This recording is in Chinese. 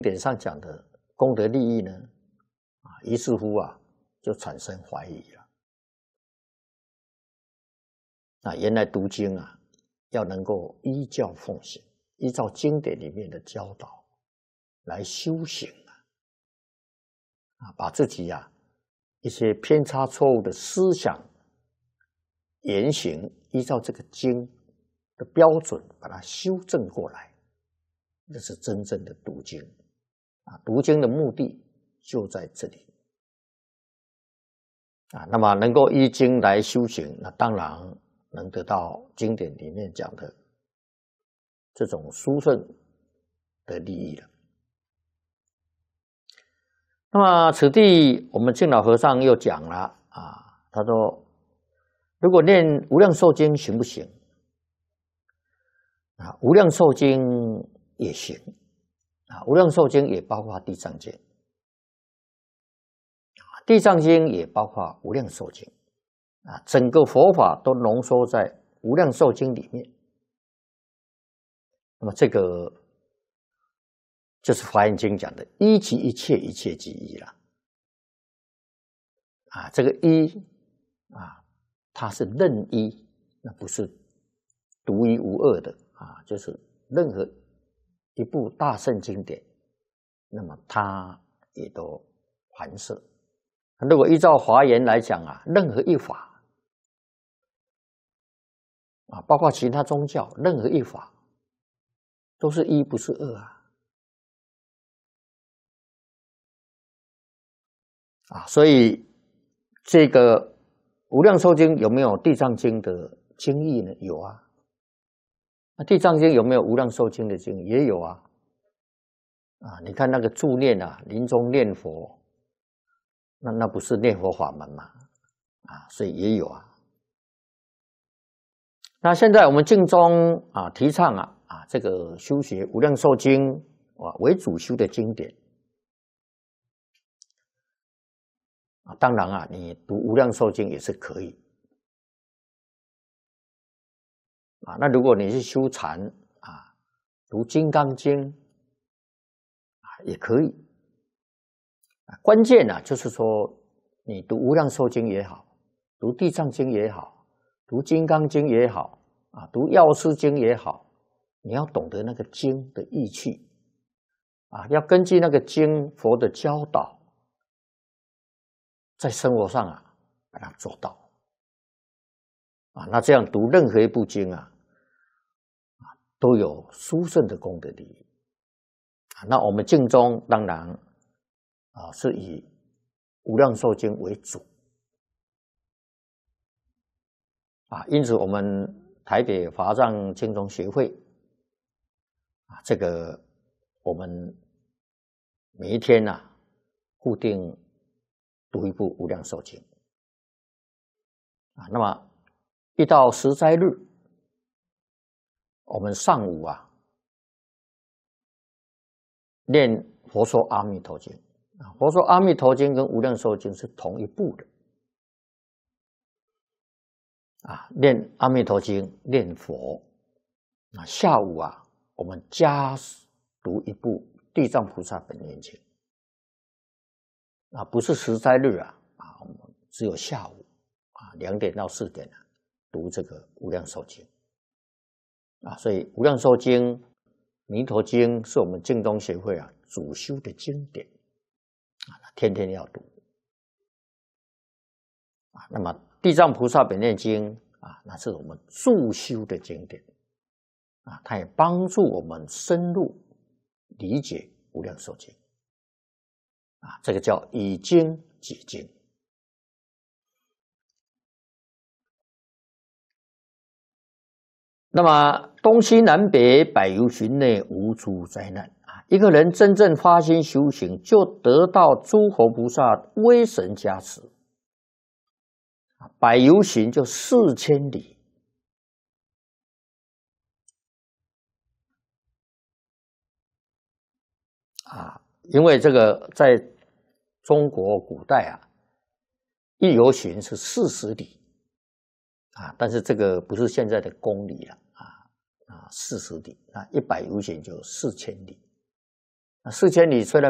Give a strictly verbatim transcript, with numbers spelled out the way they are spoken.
典上讲的功德利益呢，啊，于是乎啊，就产生怀疑了。啊，原来读经啊，要能够依教奉行，依照经典里面的教导来修行啊，啊，把自己啊一些偏差错误的思想言行，依照这个经的标准把它修正过来，这是真正的读经啊。读经的目的就在这里啊。那么能够依经来修行，那当然能得到经典里面讲的这种殊胜的利益了。那么此地我们净老和尚又讲了啊，他说如果念无量寿经行不行啊？无量寿经也行啊，无量寿经也包括地藏经，地藏经也包括无量寿经啊，整个佛法都浓缩在无量寿经里面。那么这个就是华严经讲的一即一切，一切即一了啊。这个一啊，它是任一，那不是独一无二的啊，就是任何一部大圣经典，那么它也都含摄。如果依照华严来讲啊，任何一法啊，包括其他宗教，任何一法都是一，不是二啊。啊，所以这个无量寿经有没有地藏经的经义呢？有啊。那地藏经有没有无量寿经的经义？也有啊。啊，你看那个助念啊，临终念佛，那那不是念佛法门嘛？啊，所以也有啊。那现在我们净宗啊提倡啊啊这个修学无量寿经啊为主修的经典。啊，当然啊，你读无量寿经也是可以啊。那如果你是修禅啊，读金刚经啊也可以啊。关键呢、啊，就是说你读无量寿经也好，读地藏经也好，读金刚经也好啊，读药师经也好，你要懂得那个经的义趣啊，要根据那个经佛的教导。在生活上啊，把它做到啊，那这样读任何一部经啊，啊都有殊胜的功德利益啊。那我们净宗当然啊是以无量寿经为主啊，因此我们台北华藏净宗协会啊，这个我们每一天呐、啊，固定读一部无量寿经啊，那么一到十斋日，我们上午啊念佛说阿弥陀经啊，佛说阿弥陀经跟无量寿经是同一部的啊，念阿弥陀经念佛啊，下午啊我们加读一部地藏菩萨本愿经。啊，不是十斋日啊，啊，我们只有下午啊两点到四点啊读这个无量寿经啊，所以无量寿经、弥陀经是我们净宗协会啊主修的经典啊，天天要读啊。那么地藏菩萨本愿经啊，那是我们助修的经典啊，它也帮助我们深入理解无量寿经。啊，这个叫以经解经。那么东西南北百由旬内无诸灾难啊！一个人真正发心修行，就得到诸佛菩萨威神加持。百由旬就四千里啊，因为这个在中国古代啊，一由旬是四十里啊，但是这个不是现在的公里了啊啊，四十里啊，一百由旬就四千里四千里虽然